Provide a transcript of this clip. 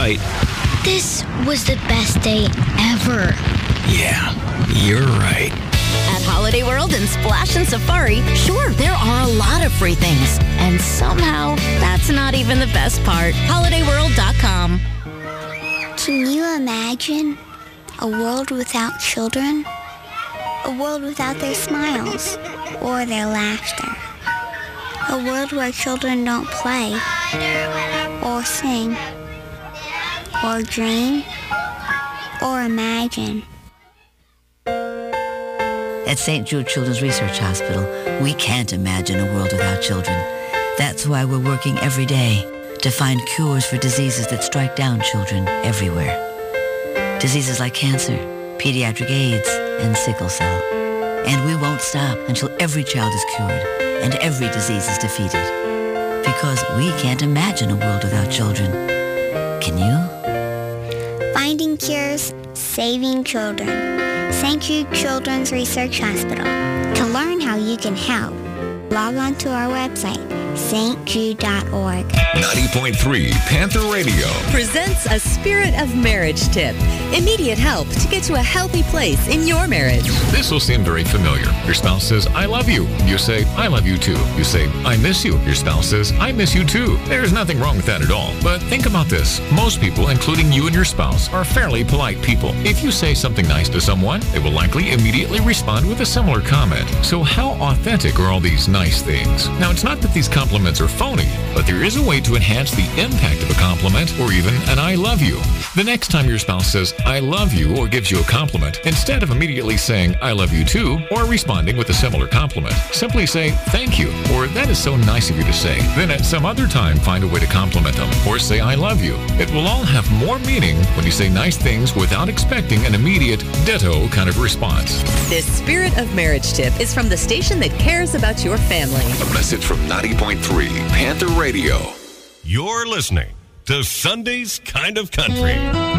right. This was the best day ever. Yeah, you're right. At Holiday World and Splash and Safari, sure, there are a lot of free things. And somehow, that's not even the best part. HolidayWorld.com. Can you imagine a world without children? A world without their smiles or their laughter. A world where children don't play or sing or dream or imagine. At St. Jude Children's Research Hospital, we can't imagine a world without children. That's why we're working every day to find cures for diseases that strike down children everywhere. Diseases like cancer, pediatric AIDS, and sickle cell. And we won't stop until every child is cured and every disease is defeated. Because we can't imagine a world without children. Can you? Finding cures, saving children. St. Jude Children's Research Hospital. To learn how you can help, log on to our website, stjude.org. 90.3 Panther Radio presents a Spirit of Marriage tip. Immediate help to get to a healthy place in your marriage. This will seem very familiar. Your spouse says, I love you. You say, I love you too. You say, I miss you. Your spouse says, I miss you too. There's nothing wrong with that at all. But think about this. Most people, including you and your spouse, are fairly polite people. If you say something nice to someone, they will likely immediately respond with a similar comment. So how authentic are all these nice things? Now, it's not that these compliments are phony, but there is a way to enhance the impact of a compliment or even an I love you. The next time your spouse says, I love you, or gives you a compliment, instead of immediately saying, I love you too, or responding with a similar compliment, simply say, thank you, or that is so nice of you to say. Then at some other time, find a way to compliment them, or say, I love you. It will all have more meaning when you say nice things without expecting an immediate ditto kind of response. This Spirit of Marriage tip is from the station that cares about your family. A message from 90.3 Panther Radio. You're listening to Sunday's Kind of Country.